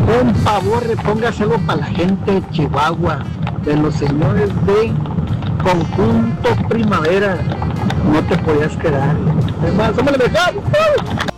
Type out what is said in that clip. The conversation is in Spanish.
Un favor, repóngaselo para la gente de Chihuahua, de los señores de Conjunto Primavera. No te podías quedar. Además, somos los mexicanos.